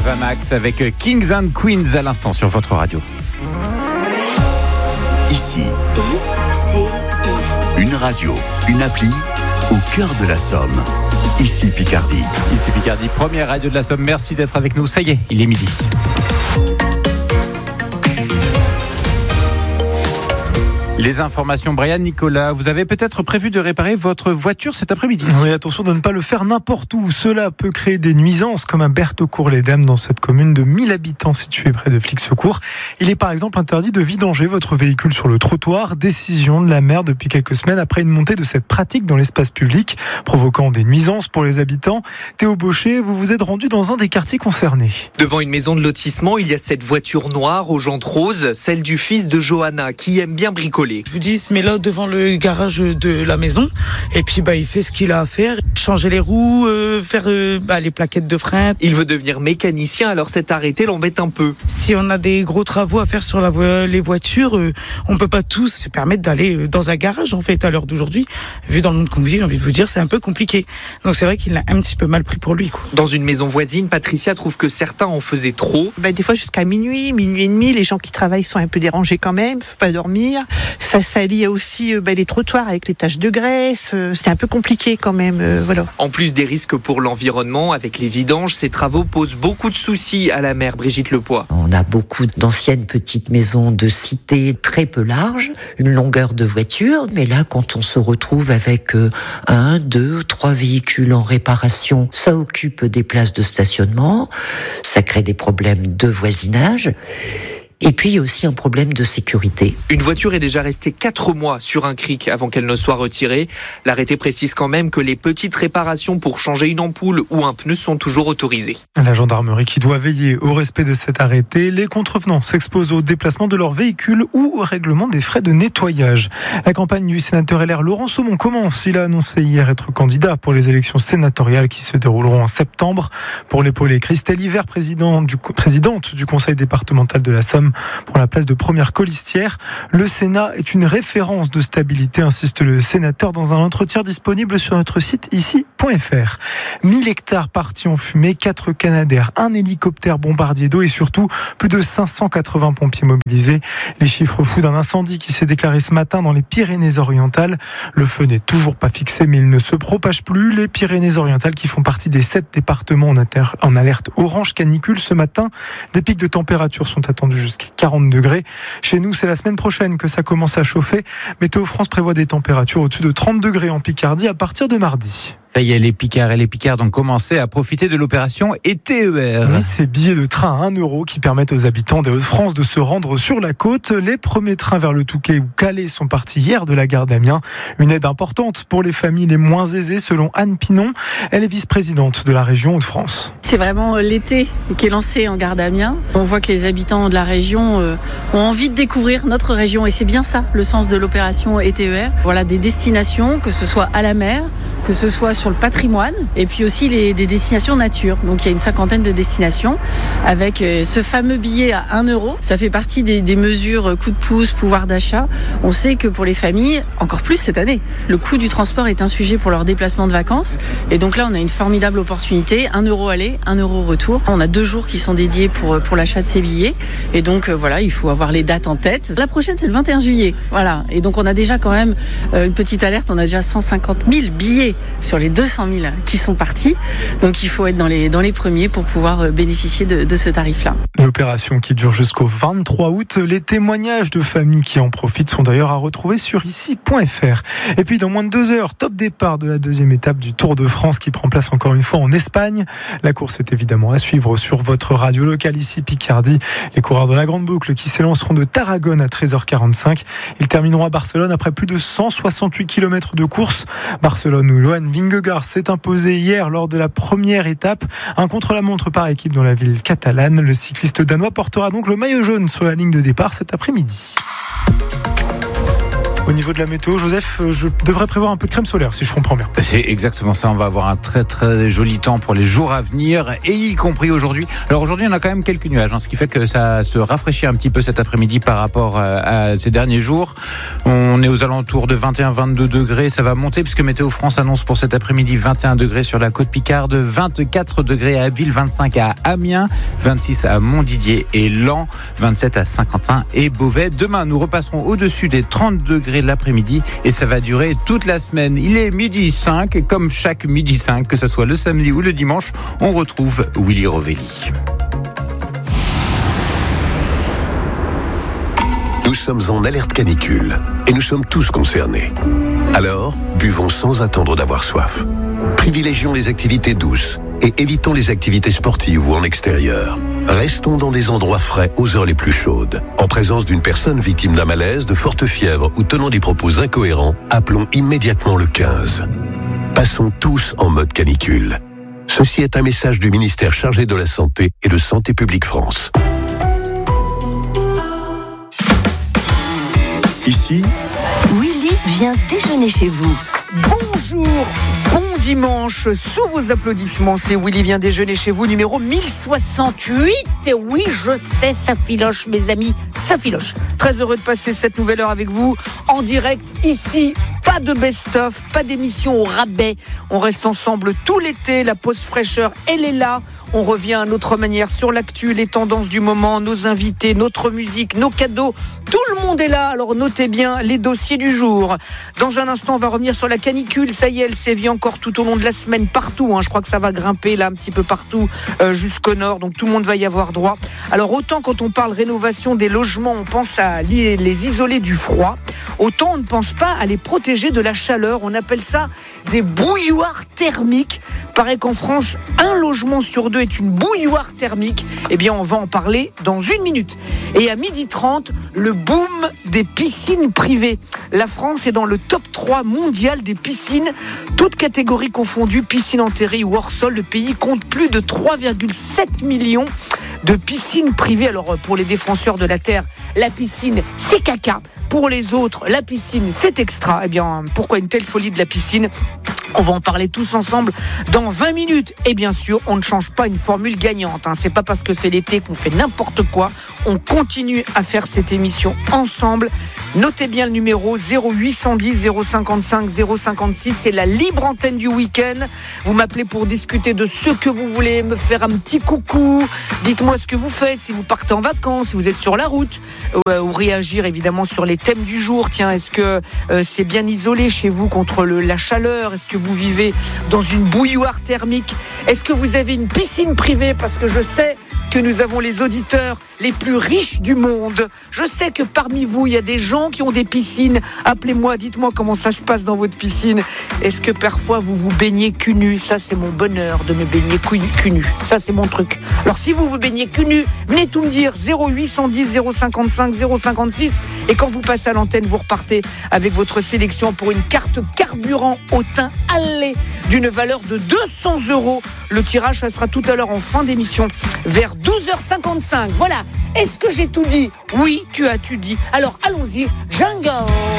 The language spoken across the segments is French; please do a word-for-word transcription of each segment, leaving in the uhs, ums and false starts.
Ava Max avec Kings and Queens à l'instant sur votre radio. Ici, I C I. une radio, une appli au cœur de la Somme. Ici Picardie. Ici Picardie, première radio de la Somme. Merci d'être avec nous. Ça y est, il est midi. Les informations, Brian Nicolas, vous avez peut-être prévu de réparer votre voiture cet après-midi. Oui, attention de ne pas le faire n'importe où. Cela peut créer des nuisances, comme à Bertaucourt-les-Dames, dans cette commune de mille habitants située près de Flix-Secours. Il est par exemple interdit de vidanger votre véhicule sur le trottoir. Décision de la maire depuis quelques semaines après une montée de cette pratique dans l'espace public, provoquant des nuisances pour les habitants. Théo Baucher, vous vous êtes rendu dans un des quartiers concernés. Devant une maison de lotissement, il y a cette voiture noire aux jantes roses, celle du fils de Johanna, qui aime bien bricoler. Je vous dis, il se met là devant le garage de la maison et puis bah, il fait ce qu'il a à faire, changer les roues, euh, faire euh, bah, les plaquettes de frein. Il veut devenir mécanicien, alors cet arrêté l'embête un peu. Si on a des gros travaux à faire sur la vo- les voitures, euh, on ne peut pas tous se permettre d'aller dans un garage en fait à l'heure d'aujourd'hui. Vu dans le monde qu'on vit, j'ai envie de vous dire, c'est un peu compliqué. Donc c'est vrai qu'il l'a un petit peu mal pris pour lui, quoi. Dans une maison voisine, Patricia trouve que certains en faisaient trop. Bah, des fois jusqu'à minuit, minuit et demi, les gens qui travaillent sont un peu dérangés quand même, ne peuvent pas dormir. Ça salit aussi euh, bah, les trottoirs avec les taches de graisse. Euh, c'est un peu compliqué quand même. Euh, voilà. En plus des risques pour l'environnement, avec les vidanges, ces travaux posent beaucoup de soucis à la maire Brigitte Lepoix. On a beaucoup d'anciennes petites maisons de cité très peu larges, une longueur de voiture, mais là, quand on se retrouve avec euh, un, deux, trois véhicules en réparation, ça occupe des places de stationnement, ça crée des problèmes de voisinage. Et puis, il y a aussi un problème de sécurité. Une voiture est déjà restée quatre mois sur un cric avant qu'elle ne soit retirée. L'arrêté précise quand même que les petites réparations pour changer une ampoule ou un pneu sont toujours autorisées. La gendarmerie qui doit veiller au respect de cet arrêté. Les contrevenants s'exposent au déplacement de leur véhicule ou au règlement des frais de nettoyage. La campagne du sénateur L R Laurent Somon commence. Il a annoncé hier être candidat pour les élections sénatoriales qui se dérouleront en septembre. Pour l'épauler, Christelle Hiver, président du, présidente du conseil départemental de la Somme, pour la place de première colistière. Le Sénat est une référence de stabilité, insiste le sénateur dans un entretien disponible sur notre site ici point f r. mille hectares partis en fumée, quatre Canadair, un hélicoptère bombardier d'eau et surtout plus de cinq cent quatre-vingts pompiers mobilisés. Les chiffres fous d'un incendie qui s'est déclaré ce matin dans les Pyrénées-Orientales. Le feu n'est toujours pas fixé, mais il ne se propage plus. Les Pyrénées-Orientales qui font partie des sept départements en, inter- en alerte orange canicule ce matin. Des pics de température sont attendus jusqu'à quarante degrés. Chez nous, c'est la semaine prochaine que ça commence à chauffer. Météo France prévoit des températures au-dessus de trente degrés en Picardie à partir de mardi. Ça y est, les Picards et les Picardes ont commencé à profiter de l'opération E T E R. Oui, ces billets de train à un euro qui permettent aux habitants des Hauts-de-France de se rendre sur la côte. Les premiers trains vers le Touquet ou Calais sont partis hier de la gare d'Amiens. Une aide importante pour les familles les moins aisées, selon Anne Pinon. Elle est vice-présidente de la région Hauts-de-France. C'est vraiment l'été qui est lancé en gare d'Amiens. On voit que les habitants de la région euh, ont envie de découvrir notre région et c'est bien ça, le sens de l'opération E T E R. Voilà, des destinations, que ce soit à la mer, que ce soit sur le patrimoine et puis aussi les, des destinations nature. Donc il y a une cinquantaine de destinations avec euh, ce fameux billet à un euro. Ça fait partie des, des mesures coup de pouce, pouvoir d'achat. On sait que pour les familles, encore plus cette année, le coût du transport est un sujet pour leur déplacement de vacances. Et donc là, on a une formidable opportunité. un euro aller, un euro retour. On a deux jours qui sont dédiés pour, pour l'achat de ces billets. Et donc euh, voilà, il faut avoir les dates en tête. La prochaine, c'est le vingt et un juillet. Voilà. Et donc on a déjà quand même euh, une petite alerte. On a déjà cent cinquante mille billets sur les deux cent mille qui sont partis. Donc il faut être dans les, dans les premiers pour pouvoir bénéficier de, de ce tarif-là. L'opération qui dure jusqu'au vingt-trois août. Les témoignages de familles qui en profitent sont d'ailleurs à retrouver sur ici point f r. Et puis dans moins de deux heures, top départ de la deuxième étape du Tour de France qui prend place encore une fois en Espagne. La course est évidemment à suivre sur votre radio locale ici Picardie. Les coureurs de la Grande Boucle qui s'élanceront de Tarragone à treize heures quarante-cinq. Ils termineront à Barcelone après plus de cent soixante-huit kilomètres de course. Barcelone où Johan Vingegaard s'est imposé hier lors de la première étape. Un contre-la-montre par équipe dans la ville catalane. Le cycliste danois portera donc le maillot jaune sur la ligne de départ cet après-midi. Au niveau de la météo, Joseph, je devrais prévoir un peu de crème solaire, si je comprends bien. C'est exactement ça. On va avoir un très très joli temps pour les jours à venir, et y compris aujourd'hui. Alors aujourd'hui, on a quand même quelques nuages, hein, ce qui fait que ça se rafraîchit un petit peu cet après-midi par rapport à ces derniers jours. On est aux alentours de vingt et un à vingt-deux degrés. Ça va monter puisque Météo France annonce pour cet après-midi vingt et un degrés sur la côte Picarde, vingt-quatre degrés à Abbeville, vingt-cinq à Amiens, vingt-six à Montdidier et Laon, vingt-sept à Saint-Quentin et Beauvais. Demain, nous repasserons au-dessus des trente degrés l'après-midi et ça va durer toute la semaine. Il est midi cinq et comme chaque midi cinq, que ce soit le samedi ou le dimanche, on retrouve Willy Rovelli. Nous sommes en alerte canicule et nous sommes tous concernés. Alors, buvons sans attendre d'avoir soif. Privilégions les activités douces et évitons les activités sportives ou en extérieur. Restons dans des endroits frais aux heures les plus chaudes. En présence d'une personne victime d'un malaise, de forte fièvre ou tenant des propos incohérents, appelons immédiatement le quinze. Passons tous en mode canicule. Ceci est un message du ministère chargé de la Santé et de Santé publique France. Ici, Willy vient déjeuner chez vous. Bonjour, bon dimanche, sous vos applaudissements, c'est Willy vient déjeuner chez vous, numéro mille soixante-huit. Et oui, je sais, ça filoche mes amis, ça filoche. Très heureux de passer cette nouvelle heure avec vous, en direct, ici, pas de best-of, pas d'émission au rabais. On reste ensemble tout l'été, la pause fraîcheur, elle est là. On revient à notre manière sur l'actu, les tendances du moment, nos invités, notre musique, nos cadeaux. Tout le monde est là, alors notez bien les dossiers du jour. Dans un instant, on va revenir sur la canicule. Ça y est, elle sévit encore tout au long de la semaine partout. Hein. Je crois que ça va grimper là un petit peu partout euh, jusqu'au nord. Donc tout le monde va y avoir droit. Alors autant quand on parle rénovation des logements, on pense à les, les isoler du froid. Autant on ne pense pas à les protéger de la chaleur. On appelle ça des bouilloires thermiques. Paraît qu'en France, un logement sur deux est une bouilloire thermique. Eh bien, on va en parler dans une minute. Et à midi trente, le boom des piscines privées. La France est dans le top trois mondial des piscines, toutes catégories confondues, piscine enterrée ou hors sol. Le pays compte plus de trois virgule sept millions de piscines privées. Alors pour les défenseurs de la terre, la piscine c'est caca. Pour les autres, la piscine c'est extra. Eh bien, pourquoi une telle folie de la piscine ? On va en parler tous ensemble dans vingt minutes. Et bien sûr, on ne change pas une formule gagnante. Hein. C'est pas parce que c'est l'été qu'on fait n'importe quoi. On continue à faire cette émission ensemble. Notez bien le numéro zéro huit cent dix zéro cinquante-cinq zéro cinquante-six. C'est la libre antenne du week-end. Vous m'appelez pour discuter de ce que vous voulez, me faire un petit coucou. Dites-moi ce que vous faites, si vous partez en vacances, si vous êtes sur la route, euh, ou réagir évidemment sur les thèmes du jour. Tiens, est-ce que euh, c'est bien isolé chez vous contre le, la chaleur ? Est-ce que vous vivez dans une bouilloire thermique ? Est-ce que vous avez une piscine privée ? Parce que je sais que nous avons les auditeurs les plus riches du monde. Je sais que parmi vous, il y a des gens qui ont des piscines. Appelez-moi, dites-moi comment ça se passe dans votre piscine. Est-ce que parfois vous vous baignez cul nu ? Ça, c'est mon bonheur de me baigner cul nu. Ça, c'est mon truc. Alors, si vous vous baignez cul nu, venez tout me dire. zéro huit cent dix zéro cinquante-cinq zéro cinquante-six. Et quand vous passez à l'antenne, vous repartez avec votre sélection pour une carte carburant au teint allé d'une valeur de deux cents euros. Le tirage, ça sera tout à l'heure en fin d'émission, vers douze heures cinquante-cinq. Voilà. Est-ce que j'ai tout dit ? Oui, tu as tout dit. Alors, allons-y. Jungle.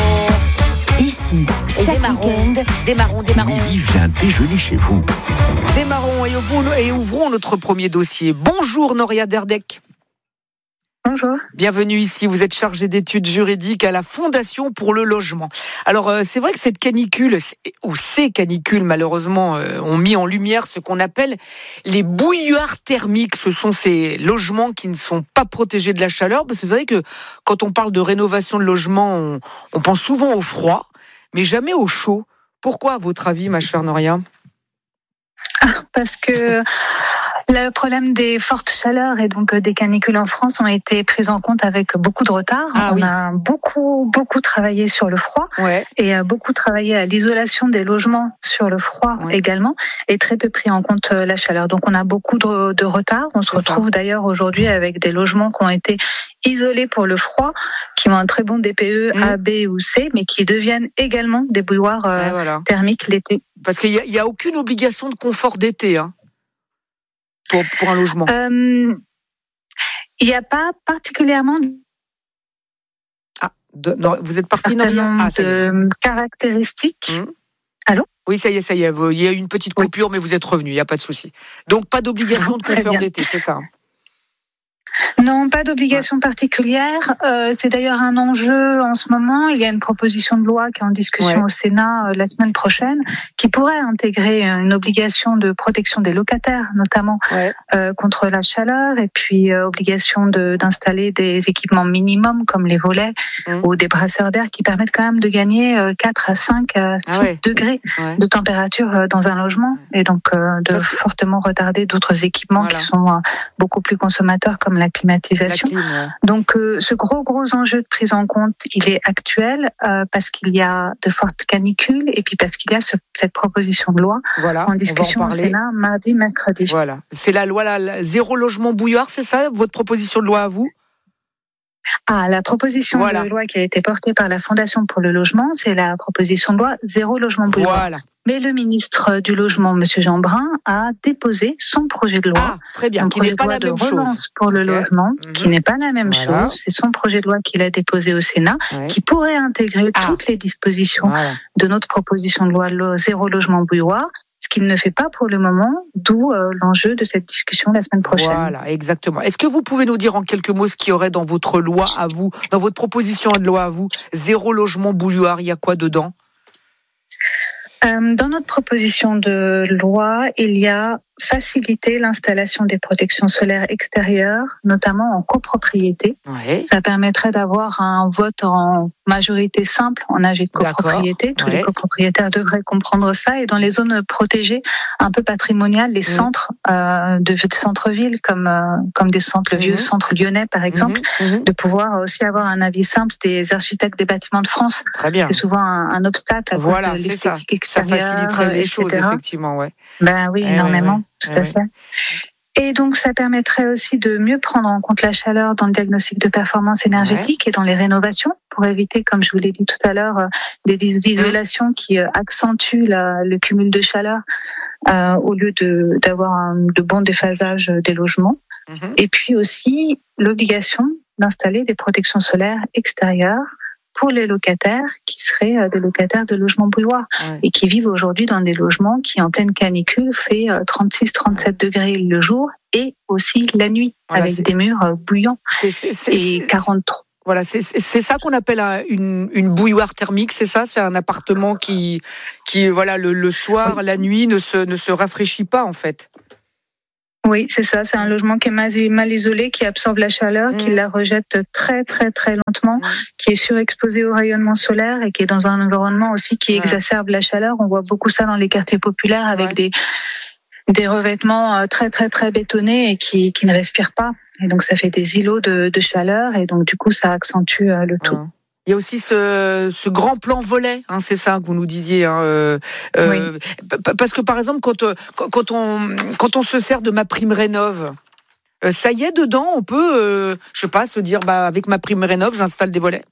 Ici, chaque week-end, démarrons, démarrons. Willy vient déjeuner chez vous. Démarrons et ouvrons, et ouvrons notre premier dossier. Bonjour, Noria Derdek. Bonjour. Bienvenue ici, vous êtes chargée d'études juridiques à la Fondation pour le logement. Alors euh, c'est vrai que cette canicule, ou ces canicules malheureusement, euh, ont mis en lumière ce qu'on appelle les bouilloires thermiques. Ce sont ces logements qui ne sont pas protégés de la chaleur. Parce que c'est vrai que quand on parle de rénovation de logement, on, on pense souvent au froid, mais jamais au chaud. Pourquoi à votre avis, ma chère Noria ? Ah, parce que... Le problème des fortes chaleurs et donc des canicules en France ont été prises en compte avec beaucoup de retard. Ah, On oui. a beaucoup, beaucoup travaillé sur le froid Ouais. et beaucoup travaillé à l'isolation des logements sur le froid Ouais. également et très peu pris en compte la chaleur. Donc on a beaucoup de, de retard. On se C'est retrouve ça. d'ailleurs aujourd'hui avec des logements qui ont été isolés pour le froid, qui ont un très bon D P E Mmh. A, B ou C, mais qui deviennent également des bouilloires euh, Ouais, voilà. thermiques l'été. Parce qu'il n'y a, il y a aucune obligation de confort d'été, hein, pour, pour un logement. Euh, Il n'y a pas particulièrement De, non, vous êtes parti, non, ah, ça y est. De caractéristiques. Mmh. Allô? Oui, ça y est, ça y est. Il y a eu une petite coupure, oui. Mais vous êtes revenu, il n'y a pas de souci. Donc, pas d'obligation de confort d'été, c'est ça? Non, pas d'obligation ouais. particulière. Euh, c'est d'ailleurs un enjeu en ce moment. Il y a une proposition de loi qui est en discussion ouais. au Sénat euh, la semaine prochaine, qui pourrait intégrer une obligation de protection des locataires, notamment ouais. euh, contre la chaleur, et puis euh, obligation de, d'installer des équipements minimums comme les volets mmh. ou des brasseurs d'air qui permettent quand même de gagner euh, quatre à cinq à six ah ouais. degrés ouais. de température euh, dans un logement, et donc euh, de Parce fortement retarder d'autres équipements voilà. qui sont euh, beaucoup plus consommateurs comme la climatisation. La clim, ouais. Donc euh, ce gros gros enjeu de prise en compte, il est actuel euh, parce qu'il y a de fortes canicules et puis parce qu'il y a ce, cette proposition de loi voilà, en discussion en au Sénat mardi, mercredi. Voilà, c'est la loi la, la, zéro logement bouilloire, c'est ça votre proposition de loi à vous? Ah, la proposition voilà. de loi qui a été portée par la Fondation pour le logement, c'est la proposition de loi zéro logement bouilloire. Voilà. Mais le ministre du Logement, M. Jean Brun, a déposé son projet de loi. Ah, très bien, qui n'est pas la même chose. Pour le okay. logement, mmh. qui n'est pas la même voilà. chose. C'est son projet de loi qu'il a déposé au Sénat, ouais. qui pourrait intégrer ah. toutes les dispositions voilà. de notre proposition de loi zéro logement bouilloire. Ce qu'il ne fait pas pour le moment, d'où euh, l'enjeu de cette discussion la semaine prochaine. Voilà, exactement. Est-ce que vous pouvez nous dire en quelques mots ce qu'il y aurait dans votre loi à vous, dans votre proposition de loi à vous, zéro logement bouilloire, il y a quoi dedans ? Euh, dans notre proposition de loi, il y a faciliter l'installation des protections solaires extérieures, notamment en copropriété. Ouais. Ça permettrait d'avoir un vote en majorité simple en A G de copropriété. D'accord. Tous ouais. les copropriétaires devraient comprendre ça. Et dans les zones protégées, un peu patrimoniales, les mmh. centres euh, de, de centre-ville, comme euh, comme des centres, le mmh. vieux centre lyonnais par exemple, mmh. de pouvoir aussi avoir un avis simple des architectes des bâtiments de France. Très bien. C'est souvent un, un obstacle à voilà, cause de l'esthétique extérieure. Ça faciliterait les et cetera. Choses, effectivement. Ouais. Ben oui, eh énormément. Ouais, ouais. Tout à fait. Et donc, ça permettrait aussi de mieux prendre en compte la chaleur dans le diagnostic de performance énergétique ouais. et dans les rénovations, pour éviter, comme je vous l'ai dit tout à l'heure, des isolations qui accentuent la, le cumul de chaleur euh, au lieu de, d'avoir un, de bons déphasages des logements. Mm-hmm. Et puis aussi, l'obligation d'installer des protections solaires extérieures pour les locataires qui seraient des locataires de logements bouilloires ouais. et qui vivent aujourd'hui dans des logements qui, en pleine canicule, fait trente-six à trente-sept degrés le jour et aussi la nuit, voilà, avec c'est... des murs bouillants. C'est, c'est, c'est, et quarante-trois. Voilà, c'est, c'est ça qu'on appelle un, une, une bouilloire thermique, c'est ça? C'est un appartement qui, qui voilà, le, le soir, oui. la nuit, ne se, ne se rafraîchit pas, en fait. Oui, c'est ça. C'est un logement qui est mal, mal isolé, qui absorbe la chaleur, mmh. qui la rejette très, très, très lentement, mmh. qui est surexposé au rayonnement solaire et qui est dans un environnement aussi qui ouais. exacerbe la chaleur. On voit beaucoup ça dans les quartiers populaires avec ouais. des, des revêtements très, très, très bétonnés et qui, qui ne respirent pas. Et donc, ça fait des îlots de, de chaleur et donc, du coup, ça accentue le tout. Ouais. Il y a aussi ce, ce grand plan volet, hein, c'est ça que vous nous disiez. Hein, euh, euh, oui. p- parce que par exemple, quand, quand, on, quand on se sert de ma prime rénov', euh, ça y est, dedans, on peut, euh, je sais pas, se dire, bah, avec ma prime rénov', j'installe des volets.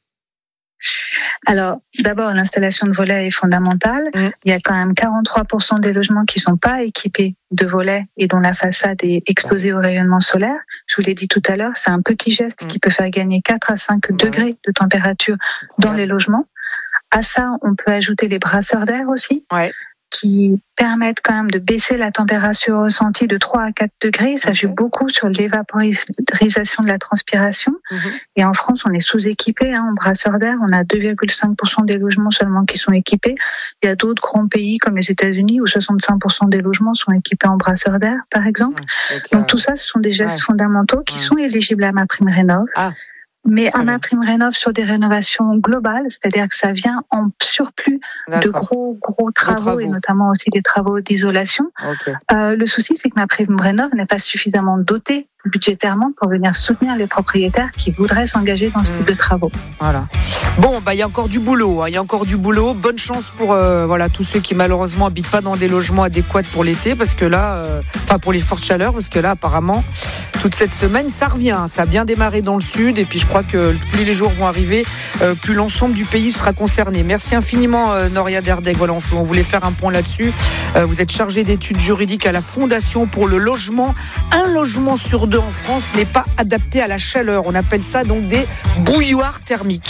Alors, d'abord, l'installation de volets est fondamentale. Mmh. Il y a quand même quarante-trois pour cent des logements qui ne sont pas équipés de volets et dont la façade est exposée au rayonnement solaire. Je vous l'ai dit tout à l'heure, c'est un petit geste mmh. qui peut faire gagner quatre à cinq ouais. degrés de température dans ouais. les logements. À ça, on peut ajouter les brasseurs d'air aussi. Ouais. qui permettent quand même de baisser la température ressentie de trois à quatre degrés. Ça okay. joue beaucoup sur l'évaporisation de la transpiration. Mm-hmm. Et en France, on est sous-équipé hein, en brasseurs d'air. On a deux virgule cinq pour cent des logements seulement qui sont équipés. Il y a d'autres grands pays comme les États-Unis où soixante-cinq pour cent des logements sont équipés en brasseurs d'air, par exemple. Okay. Donc tout ça, ce sont des gestes ouais. fondamentaux qui ouais. sont éligibles à ma prime rénov'. Ah. Mais à ma prime rénov' sur des rénovations globales, c'est-à-dire que ça vient en surplus D'accord. de gros gros travaux, travaux et notamment aussi des travaux d'isolation. Okay. Euh, le souci, c'est que ma prime rénov' n'est pas suffisamment dotée budgétairement pour venir soutenir les propriétaires qui voudraient s'engager dans ce mmh. type de travaux. Voilà. Bon, bah il y a encore du boulot. Hein. Il y a encore du boulot. Bonne chance pour euh, voilà tous ceux qui malheureusement habitent pas dans des logements adéquats pour l'été, parce que là, euh, enfin pour les fortes chaleurs, parce que là apparemment toute cette semaine ça revient. Ça a bien démarré dans le sud et puis je crois que plus les jours vont arriver, euh, plus l'ensemble du pays sera concerné. Merci infiniment euh, Noria Derdeg. Voilà, on, on voulait faire un point là-dessus. Euh, vous êtes chargée d'études juridiques à la Fondation pour le logement. Un logement sur deux en France n'est pas adapté à la chaleur. On appelle ça donc des bouilloires thermiques.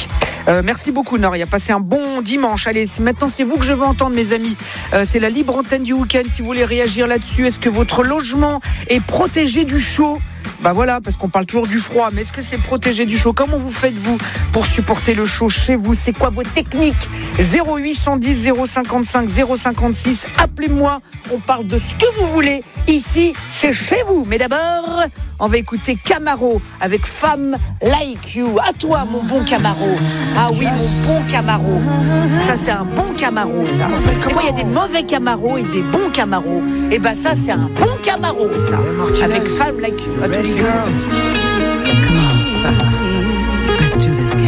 Euh, merci beaucoup Noria, passez un bon dimanche. Allez, maintenant c'est vous que je veux entendre mes amis. Euh, c'est la libre antenne du week-end si vous voulez réagir là-dessus. Est-ce que votre logement est protégé du chaud ? Bah voilà, parce qu'on parle toujours du froid, mais est-ce que c'est protégé du chaud ? Comment vous faites-vous pour supporter le chaud chez vous ? C'est quoi vos techniques ? zéro huit cent dix zéro cinquante-cinq zéro cinquante-six, appelez-moi, on parle de ce que vous voulez. Ici, c'est chez vous. Mais d'abord, on va écouter Camaro avec Femme Like You. À toi, mon bon Camaro. Ah oui, mon bon Camaro. Ça, c'est un bon Camaro, ça. Des fois, il y a des mauvais Camaros et des bons Camaros. Et ben ça, c'est un bon Camaro, ça. Avec Femme Like You. À tout de suite.